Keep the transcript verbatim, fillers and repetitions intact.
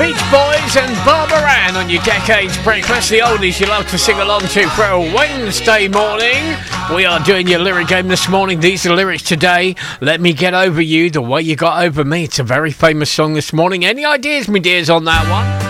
Beach Boys and Barbara Ann on your Decades Breakfast, the oldies you love to sing along to for a Wednesday morning. We are doing your lyric game this morning. These are the lyrics today. Let me get over you the way you got over me. It's a very famous song this morning. Any ideas, me dears, on that one?